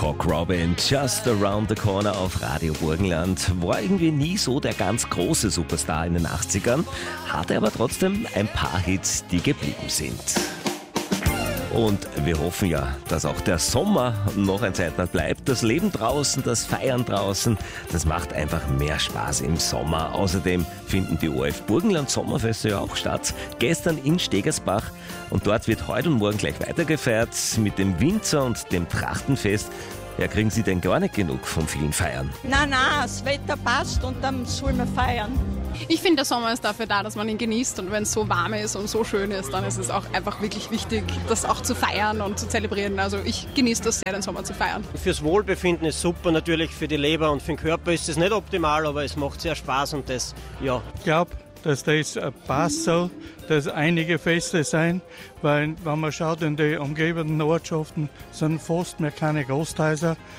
Cock Robin, Just Around the Corner auf Radio Burgenland. War irgendwie nie so der ganz große Superstar in den 80ern, hatte aber trotzdem ein paar Hits, die geblieben sind. Und wir hoffen ja, dass auch der Sommer noch ein Zeit lang bleibt. Das Leben draußen, das Feiern draußen, das macht einfach mehr Spaß im Sommer. Außerdem finden die ORF Burgenland Sommerfeste ja auch statt. Gestern in Stegersbach. Und dort wird heute und morgen gleich weitergefeiert mit dem Winzer und dem Trachtenfest. Ja, kriegen Sie denn gar nicht genug vom vielen Feiern? Nein, das Wetter passt und dann sollen wir feiern. Ich finde, der Sommer ist dafür da, dass man ihn genießt, und wenn es so warm ist und so schön ist, dann ist es auch einfach wirklich wichtig, das auch zu feiern und zu zelebrieren. Also ich genieße das sehr, den Sommer zu feiern. Fürs Wohlbefinden ist super, natürlich für die Leber und für den Körper ist es nicht optimal, aber es macht sehr Spaß und das, ja. Ich glaube, dass das passt so, dass einige Feste sein, weil wenn man schaut, in den umgebenden Ortschaften sind fast mehr keine Gasthäuser.